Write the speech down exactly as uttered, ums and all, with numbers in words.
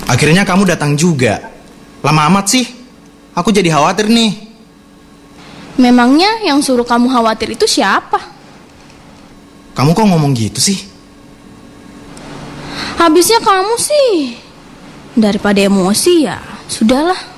Akhirnya kamu datang juga. Lama amat sih. Aku jadi khawatir nih. Memangnya yang suruh kamu khawatir itu siapa? Kamu kok ngomong gitu sih? Habisnya kamu sih. Daripada emosi ya, sudahlah.